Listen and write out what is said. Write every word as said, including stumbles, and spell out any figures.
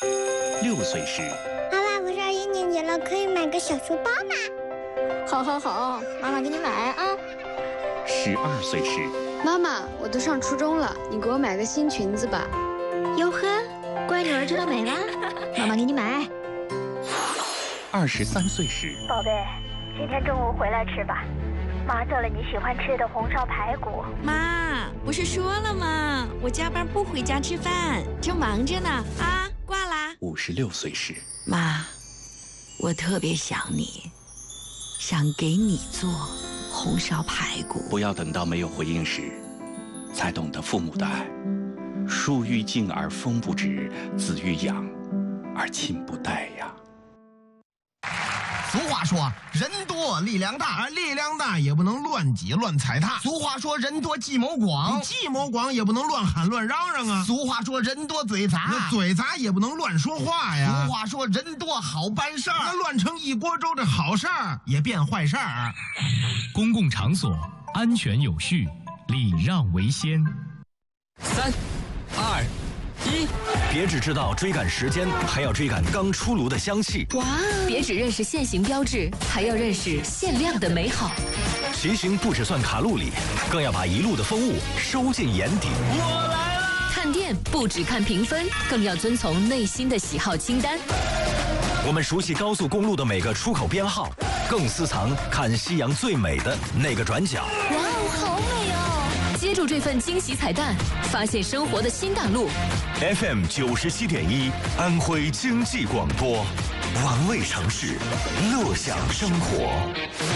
六岁时， 妈妈，我上一年级了，可以买个小书包吗？ 好好好，妈妈给你买啊。 十二岁时， 妈妈，我都上初中了，你给我买个新裙子吧。 哟呵，乖女儿知道美了，妈妈给你买。 二十三岁时， 宝贝，今天中午回来吃吧，妈做了你喜欢吃的红烧排骨。 妈，不是说了吗？我加班不回家吃饭，正忙着呢。啊，挂啦。 五十六岁时， 妈，我特别想你，想给你做红烧排骨。 不要等到没有回应时，才懂得父母的爱。树欲静而风不止，子欲养而亲不待呀。 俗话说，人多力量大， 力量大也不能乱挤乱踩踏。 俗话说，人多计谋广， 计谋广也不能乱喊乱嚷嚷啊。 俗话说，人多嘴杂， 那嘴杂也不能乱说话呀。 俗话说，人多好办事儿， 那乱成一锅粥，这好事儿也变坏事儿。 公共场所安全有序，礼让为先。 三、二、一，别只知道追赶时间，还要追赶刚出炉的香气。 哇！别只认识限行标志，还要认识限量的美好。 骑行不只算卡路里，更要把一路的风物收进眼底。 我来了！看店不只看评分，更要遵从内心的喜好清单。 我们熟悉高速公路的每个出口编号，更私藏看夕阳最美的那个转角。 哇哦，好美哦！接住这份惊喜彩蛋，发现生活的新大陆。 F M 九十七点一，安徽经济广播，玩味城市，乐享生活。